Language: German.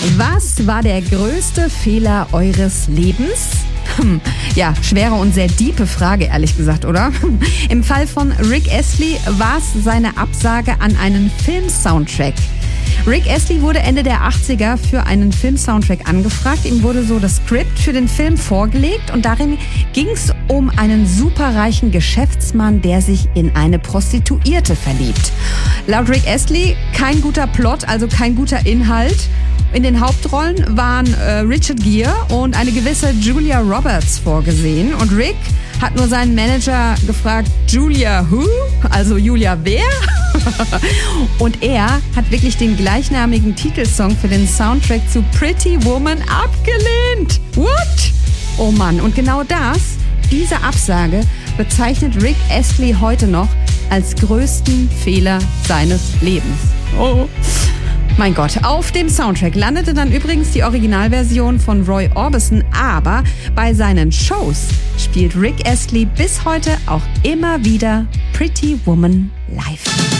Was war der größte Fehler eures Lebens? Ja, schwere und sehr diepe Frage, ehrlich gesagt, oder? Im Fall von Rick Astley war es seine Absage an einen Film-Soundtrack. Rick Astley wurde Ende der 80er für einen Film-Soundtrack angefragt. Ihm wurde so das Skript für den Film vorgelegt und darin ging es um einen superreichen Geschäftsmann, der sich in eine Prostituierte verliebt. Laut Rick Astley kein guter Plot, also kein guter Inhalt. In den Hauptrollen waren Richard Gere und eine gewisse Julia Roberts vorgesehen. Und Rick hat nur seinen Manager gefragt, Julia who? Also Julia wer? Und er hat wirklich den gleichnamigen Titelsong für den Soundtrack zu Pretty Woman abgelehnt. What? Oh Mann, und genau diese Absage bezeichnet Rick Astley heute noch als größten Fehler seines Lebens. Oh. Mein Gott, auf dem Soundtrack landete dann übrigens die Originalversion von Roy Orbison, aber bei seinen Shows spielt Rick Astley bis heute auch immer wieder Pretty Woman live.